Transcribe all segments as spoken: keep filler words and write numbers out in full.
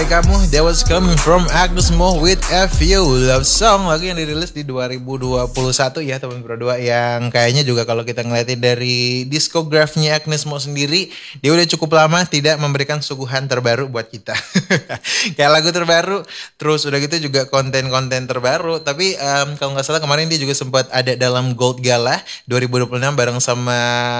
Kamu, that was coming from Agnes Mo with F U Love Song, lagu yang dirilis di dua ribu dua puluh satu ya teman berdua, yang kayaknya juga kalau kita ngeliatin dari diskografnya Agnes Mo sendiri, dia udah cukup lama tidak memberikan suguhan terbaru buat kita. Kayak lagu terbaru, terus udah gitu juga konten-konten terbaru. Tapi um, kalau nggak salah kemarin dia juga sempat ada dalam Gold Gala dua ribu dua puluh enam bareng sama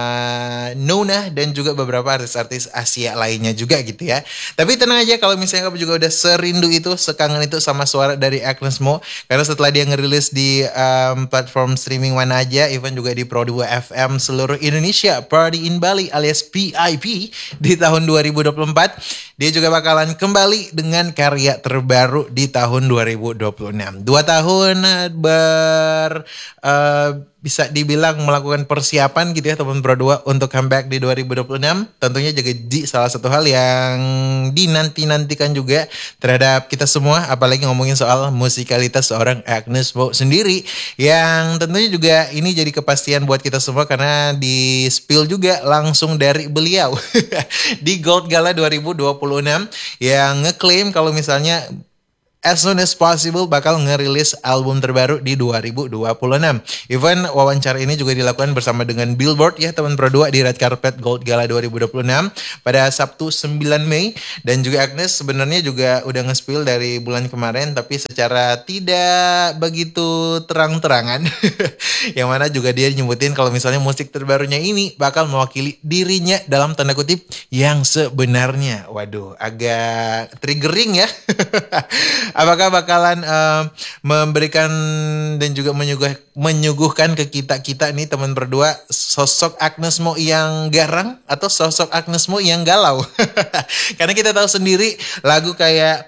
Nona dan juga beberapa artis-artis Asia lainnya juga gitu ya. Tapi tenang aja kalau misalnya kamu juga udah serindu itu, sekangen itu sama suara dari Agnes Mo, karena setelah dia ngerilis di um, platform streaming mana aja, even juga di Pro dua F M seluruh Indonesia, Party in Bali alias P I P di tahun dua ribu dua puluh empat, dia juga bakalan kembali dengan karya terbaru di tahun dua ribu dua puluh enam. Dua tahun ber uh, bisa dibilang melakukan persiapan gitu ya teman Pro dua untuk comeback di dua ribu dua puluh enam. Tentunya juga di salah satu hal yang dinanti-nantikan juga terhadap kita semua, apalagi ngomongin soal musikalitas seorang Agnes Mo sendiri, yang tentunya juga ini jadi kepastian buat kita semua karena di spill juga langsung dari beliau di Gold Gala dua ribu dua puluh enam, yang ngeklaim kalau misalnya as soon as possible bakal ngerilis album terbaru di dua ribu dua puluh enam. Even wawancara ini juga dilakukan bersama dengan Billboard ya teman Pro dua di Red Carpet Gold Gala dua ribu dua puluh enam pada Sabtu sembilan Mei. Dan juga Agnes sebenarnya juga udah nge-spill dari bulan kemarin, tapi secara tidak begitu terang-terangan. Yang mana juga dia nyebutin kalau misalnya musik terbarunya ini bakal mewakili dirinya dalam tanda kutip yang sebenarnya. Waduh, agak triggering ya. Apakah bakalan uh, memberikan dan juga menyuguh, menyuguhkan ke kita-kita nih teman berdua sosok Agnes Mo yang garang atau sosok Agnes Mo yang galau? Karena kita tahu sendiri lagu kayak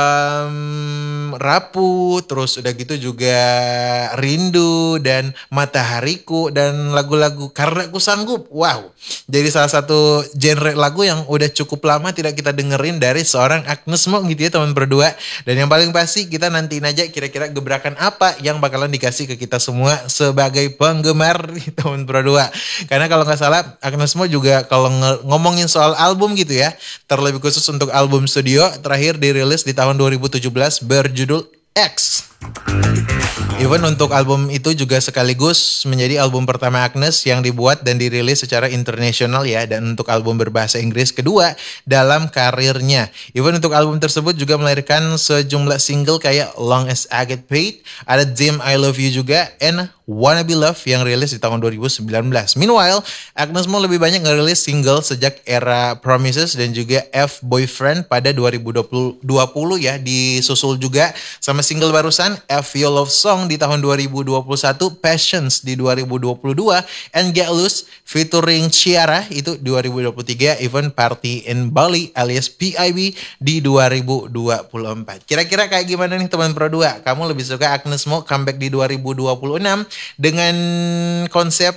um, Rapuh, terus udah gitu juga Rindu dan Matahariku dan lagu-lagu Karena Ku Sanggup. Wow, jadi salah satu genre lagu yang udah cukup lama tidak kita dengerin dari seorang Agnes Mo gitu ya teman berdua. Dan yang paling pasti kita nantiin aja kira-kira gebrakan apa yang bakalan dikasih ke kita semua sebagai penggemar di tahun Pro dua. Karena kalau nggak salah Agnes Mo juga kalau ngomongin soal album gitu ya, terlebih khusus untuk album studio terakhir dirilis di tahun dua ribu tujuh belas berjudul X. Even untuk album itu juga sekaligus menjadi album pertama Agnes yang dibuat dan dirilis secara internasional ya, dan untuk album berbahasa Inggris kedua dalam karirnya. Even untuk album tersebut juga melahirkan sejumlah single kayak Long As I Get Paid, ada Damn I Love You juga, and Wanna Be Love yang rilis di tahun dua ribu sembilan belas. Meanwhile, Agnes Mo lebih banyak ngerilis single sejak era Promises dan juga F Boyfriend pada dua ribu dua puluh ya, disusul juga sama single barusan F You Love Song di tahun dua ribu dua puluh satu, Passions di dua ribu dua puluh dua, and Get Loose featuring Ciara itu dua ribu dua puluh tiga, even Party in Bali alias P I B di dua ribu dua puluh empat. Kira-kira kayak gimana nih teman Pro dua? Kamu lebih suka Agnes Mo comeback di dua ribu dua puluh enam dengan konsep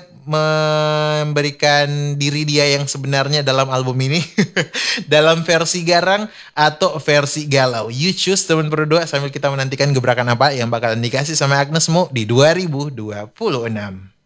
memberikan diri dia yang sebenarnya dalam album ini dalam versi garang atau versi galau? You choose teman Pro dua, sambil kita menantikan gebrakan apa yang bakalan dikasih sama Agnes Mo di dua ribu dua puluh enam.